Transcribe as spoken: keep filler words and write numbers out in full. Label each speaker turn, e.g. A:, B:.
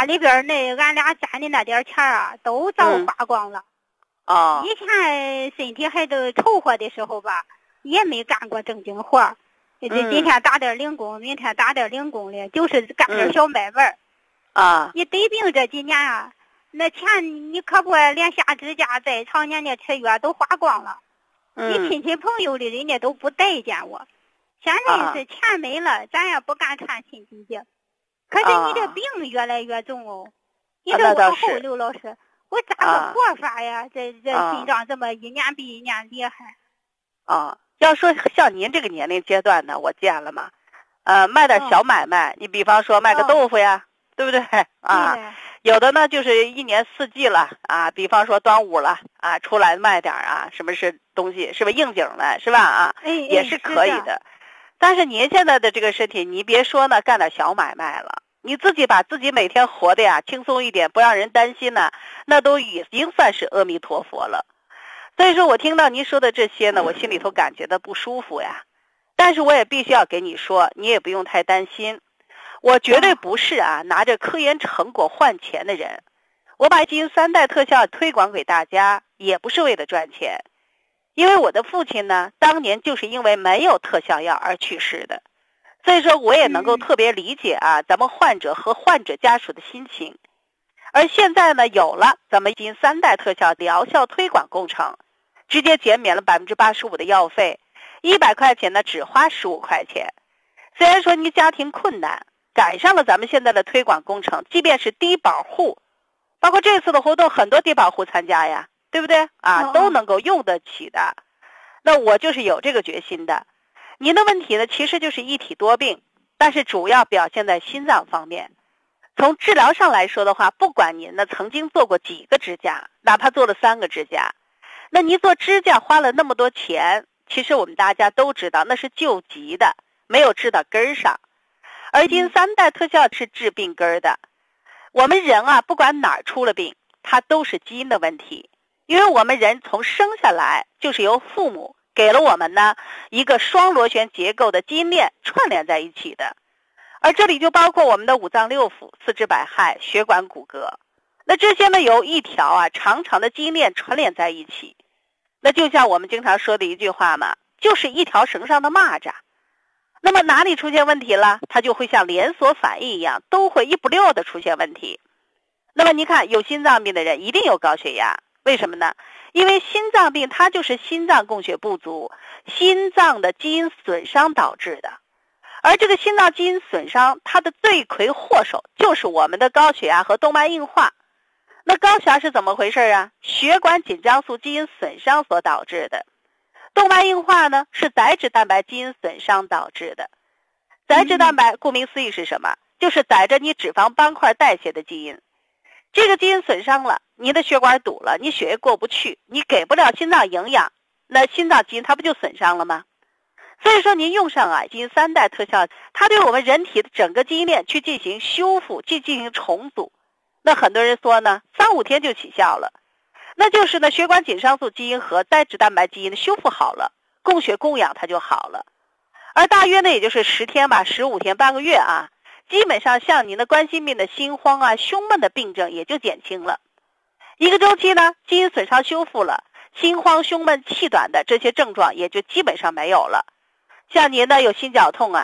A: 家里边那俺俩攒的那点钱啊，都早花光了。
B: 啊、
A: 嗯，以前身体还都凑合的时候吧，也没干过正经活。这今天打点零工，明天打点零工的，就是干点小买卖。
B: 嗯、啊，
A: 你得病这几年啊，那钱你可不连下指甲再常年的吃药都花光了。
B: 嗯、
A: 你亲戚朋友的人家都不待见我。现在是钱没了，啊、咱也不敢看亲戚去。可是你这病越来越重哦。啊、你这往后，刘老师，我咋个活法呀？啊、这这心脏这么一年比一年厉害。
B: 啊。要说像您这个年龄阶段呢，我见了嘛，呃，卖点小买卖，哦、你比方说卖个豆腐呀，哦、对不对啊？有的呢就是一年四季了啊，比方说端午了啊，出来卖点啊，什么是东西，是不是应景了，是吧啊？
A: 哎，
B: 也是可以的。的但是您现在的这个身体，你别说呢，干点小买卖了，你自己把自己每天活的呀轻松一点，不让人担心呢，那都已经算是阿弥陀佛了。所以说我听到您说的这些呢，我心里头感觉到不舒服呀。但是我也必须要给你说，你也不用太担心。我绝对不是啊拿着科研成果换钱的人。我把基因三代特效推广给大家，也不是为了赚钱。因为我的父亲呢，当年就是因为没有特效药而去世的。所以说我也能够特别理解啊咱们患者和患者家属的心情。而现在呢，有了咱们基因三代特效疗效推广工程，直接减免了 百分之八十五 的药费，一百块钱呢只花十五块钱。虽然说你家庭困难，赶上了咱们现在的推广工程，即便是低保户，包括这次的活动很多低保户参加呀，对不对啊？都能够用得起的。那我就是有这个决心的。您的问题呢其实就是一体多病，但是主要表现在心脏方面。从治疗上来说的话，不管您呢曾经做过几个支架，哪怕做了三个支架，那您做支架花了那么多钱，其实我们大家都知道那是救急的，没有治到根儿上。而基因三代特效是治病根儿的。我们人啊，不管哪儿出了病，它都是基因的问题。因为我们人从生下来就是由父母给了我们呢一个双螺旋结构的基因链串联在一起的。而这里就包括我们的五脏六腑、四肢百骸、血管骨骼。那这些呢由一条啊长长的基因链串联在一起。那就像我们经常说的一句话嘛，就是一条绳上的蚂蚱。那么哪里出现问题了，它就会像连锁反应一样，都会一不溜的出现问题。那么你看，有心脏病的人一定有高血压，为什么呢？因为心脏病它就是心脏供血不足，心脏的基因损伤导致的。而这个心脏基因损伤，它的罪魁祸首就是我们的高血压和动脉硬化。那高血压是怎么回事啊？血管紧张素基因损伤所导致的。动脉硬化呢，是载脂蛋白基因损伤导致的。载脂蛋白顾名思义是什么？就是载着你脂肪斑块代谢的基因。这个基因损伤了，你的血管堵了，你血液过不去，你给不了心脏营养，那心脏基因它不就损伤了吗？所以说您用上啊基因三代特效，它对我们人体的整个基因链去进行修复，去进行重组。那很多人说呢，三五天就起效了。那就是呢血管紧张素基因和载脂蛋白基因的修复好了，供血供氧它就好了。而大约呢也就是十天吧，十五天半个月啊，基本上像您的冠心病的心慌啊、胸闷的病症也就减轻了。一个周期呢，基因损伤修复了，心慌、胸闷、气短的这些症状也就基本上没有了。像您呢有心绞痛啊，